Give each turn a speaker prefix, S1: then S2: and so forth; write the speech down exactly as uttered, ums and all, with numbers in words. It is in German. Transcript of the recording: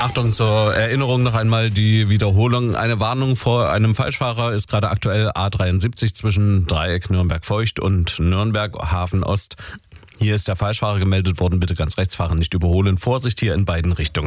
S1: Achtung, zur Erinnerung noch einmal die Wiederholung. Eine Warnung vor einem Falschfahrer ist gerade aktuell A dreiundsiebzig zwischen Dreieck Nürnberg-Feucht und Nürnberg-Hafen Ost. Hier ist der Falschfahrer gemeldet worden. Bitte ganz rechts fahren, nicht überholen. Vorsicht hier in beiden Richtungen.